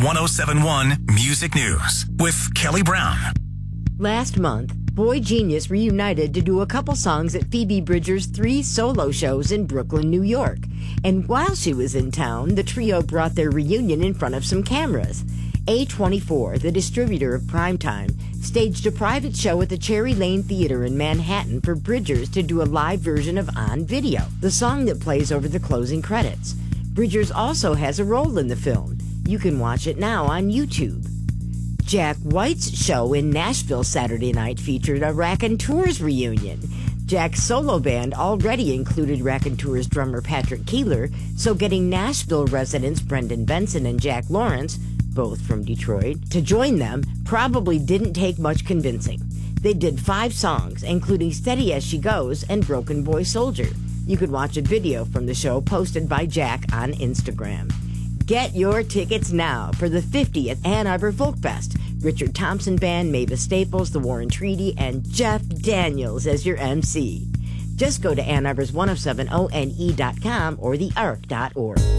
1071 Music News with Kelly Brown. Last month, Boy Genius reunited to do a couple songs at Phoebe Bridgers' 3 solo shows in Brooklyn, New York. And while she was in town, the trio brought their reunion in front of some cameras. A24, the distributor of Primetime, staged a private show at the Cherry Lane Theater in Manhattan for Bridgers to do a live version of On Video, the song that plays over the closing credits. Bridgers also has a role in the film. You can watch it now on YouTube. Jack White's show in Nashville Saturday night featured a Raconteurs reunion. Jack's solo band already included Raconteurs drummer Patrick Keeler, so getting Nashville residents Brendan Benson and Jack Lawrence, both from Detroit, to join them probably didn't take much convincing. They did 5 songs, including Steady As She Goes and Broken Boy Soldier. You could watch a video from the show posted by Jack on Instagram. Get your tickets now for the 50th Ann Arbor Folk Fest. Richard Thompson Band, Mavis Staples, The War and Treaty, and Jeff Daniels as your MC. Just go to Ann Arbor's 1070ne.com or thearc.org.